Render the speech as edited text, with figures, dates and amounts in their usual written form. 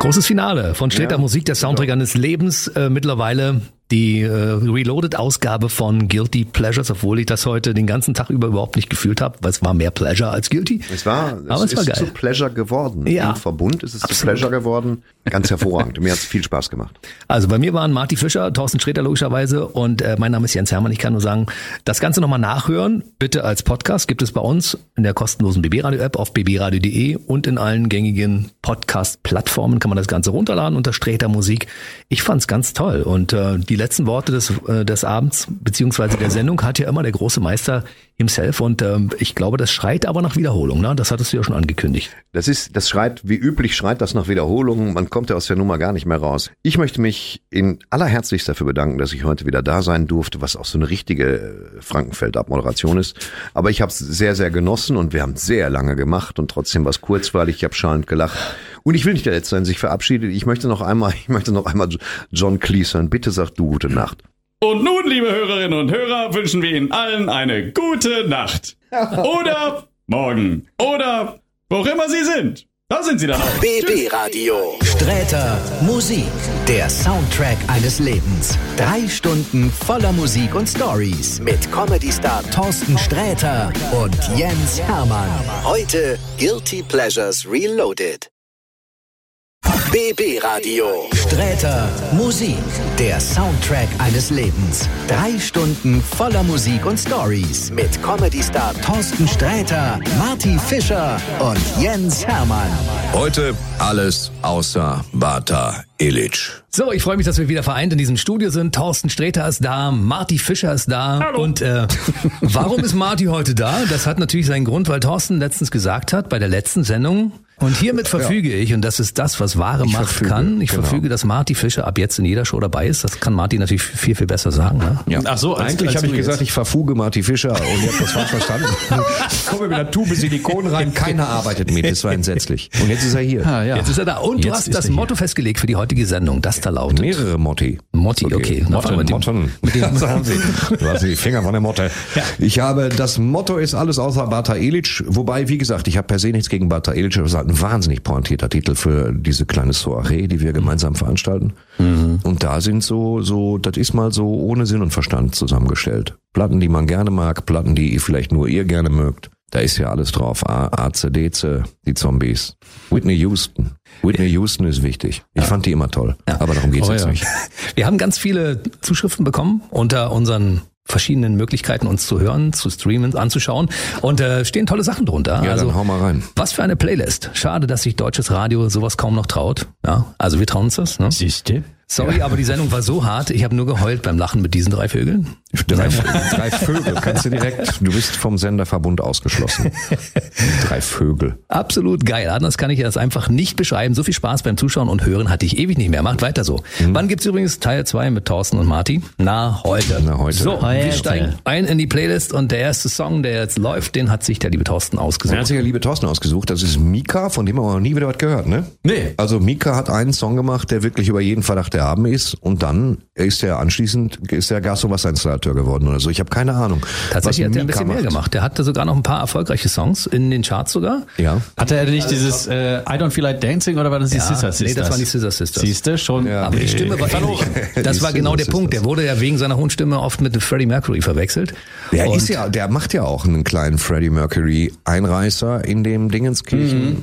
Großes Finale von Sträter Musik, der Soundtrack eines Lebens. Mittlerweile die Reloaded-Ausgabe von Guilty Pleasures, obwohl ich das heute den ganzen Tag über überhaupt nicht gefühlt habe, weil es war mehr Pleasure als Guilty. Es war geil. Zu Pleasure geworden. Ja. Im Verbund ist es zu Pleasure geworden. Ganz hervorragend. Mir hat es viel Spaß gemacht. Also bei mir waren Marty Fischer, Thorsten Sträter logischerweise und mein Name ist Jens Hermann. Ich kann nur sagen, das Ganze nochmal nachhören, bitte als Podcast, gibt es bei uns in der kostenlosen BB-Radio-App auf bbradio.de und in allen gängigen Podcast-Plattformen kann man das Ganze runterladen unter Sträter Musik. Ich fand's ganz toll und die letzten Worte des Abends beziehungsweise der Sendung hat ja immer der große Meister himself und ich glaube, das schreit aber nach Wiederholung, ne? Das hattest du ja schon angekündigt. Das schreit, wie üblich schreit das nach Wiederholung, man kommt ja aus der Nummer gar nicht mehr raus. Ich möchte mich in allerherzlichst dafür bedanken, dass ich heute wieder da sein durfte, was auch so eine richtige Frankenfeld-Abmoderation ist. Aber ich habe es sehr, sehr genossen und wir haben sehr lange gemacht und trotzdem war es kurzweilig, ich habe schallend gelacht. Und ich will nicht der Letzte sein, sich verabschiedet. Ich möchte noch einmal John Cleese hören. Bitte sag du gute Nacht. Und nun, liebe Hörerinnen und Hörer, wünschen wir Ihnen allen eine gute Nacht. Oder morgen. Oder wo auch immer Sie sind. Da sind Sie dann auch. BB Radio. Sträter Musik. Der Soundtrack eines Lebens. 3 Stunden voller Musik und Stories. Mit Comedy-Star Thorsten Sträter und Jens Hermann. Heute Guilty Pleasures Reloaded. BB Radio. Sträter Musik. Der Soundtrack eines Lebens. 3 Stunden voller Musik und Stories. Mit Comedy-Star Thorsten Sträter, Marty Fischer und Jens Hermann. Heute alles außer Bata Illich. So, ich freue mich, dass wir wieder vereint in diesem Studio sind. Thorsten Sträter ist da, Marty Fischer ist da. Hallo. Und warum ist Marty heute da? Das hat natürlich seinen Grund, weil Thorsten letztens gesagt hat, bei der letzten Sendung, und hiermit verfüge ich, und das ist das, was wahre Macht kann, ich verfüge, dass Marty Fischer ab jetzt in jeder Show dabei ist. Das kann Marty natürlich viel, viel besser sagen. Ne? Ja. Ach so, eigentlich habe ich gesagt, ich verfuge Marty Fischer und ihr habt das falsch verstanden. Ich komme mit einer Tube Silikon rein, keiner arbeitet mit, das war entsetzlich. Und jetzt ist er hier. Ah, ja. Jetzt ist er da. Und du Jetzt hast ist das er Motto festgelegt für die heutige Sendung, das da lautet. Mehrere Motti. Motti, okay. Motten. Du hast die Finger von der Motte. Ja. Ich habe, das Motto ist alles außer Bata Illich, wobei, wie gesagt, ich habe per se nichts gegen Bata Illich, aber es ist halt ein wahnsinnig pointierter Titel für diese kleine Soiree, die wir gemeinsam veranstalten. Mhm. Und da sind so, das ist mal so ohne Sinn und Verstand zusammengestellt. Platten, die man gerne mag, Platten, die vielleicht nur ihr gerne mögt. Da ist ja alles drauf. ACDC, die Zombies. Whitney Houston. Whitney Houston ist wichtig. Ich fand die immer toll. Ja. Aber darum geht's jetzt nicht. Wir haben ganz viele Zuschriften bekommen unter unseren verschiedenen Möglichkeiten, uns zu hören, zu streamen, anzuschauen. Und stehen tolle Sachen drunter. Ja, also, dann hau mal rein. Was für eine Playlist. Schade, dass sich deutsches Radio sowas kaum noch traut. Ja, also wir trauen uns das. Ne? Siehste? Sorry, aber die Sendung war so hart, ich habe nur geheult beim Lachen mit diesen 3 Vögeln. 3 Vögel, kannst du direkt, du bist vom Senderverbund ausgeschlossen. 3 Vögel. Absolut geil, anders kann ich das einfach nicht beschreiben. So viel Spaß beim Zuschauen und Hören hatte ich ewig nicht mehr. Macht weiter so. Wann gibt's übrigens Teil 2 mit Thorsten und Marty? Na, heute. So, wir steigen ein in die Playlist und der erste Song, der jetzt läuft, den hat sich der liebe Thorsten ausgesucht. Der hat sich der liebe Thorsten ausgesucht. Das ist Mika, von dem haben wir noch nie wieder was gehört, ne? Nee. Also Mika hat einen Song gemacht, der wirklich über jeden Verdacht erhaben ist und dann ist er Gas- und Wasserinstallateur geworden oder so. Ich habe keine Ahnung. Tatsächlich hat er ein bisschen mehr gemacht. Der hatte sogar noch ein paar erfolgreiche Songs in den Charts sogar. Ja. Hatte er nicht dieses I Don't Feel Like Dancing oder war das die Scissor Sisters? Nee, das waren die Scissor Sisters. Siehst du, schon. Ja, aber die Stimme war ähnlich. Das war genau der Punkt. Der wurde ja wegen seiner hohen Stimme oft mit Freddie Mercury verwechselt. Der macht ja auch einen kleinen Freddie Mercury Einreißer in dem Dingenskirchen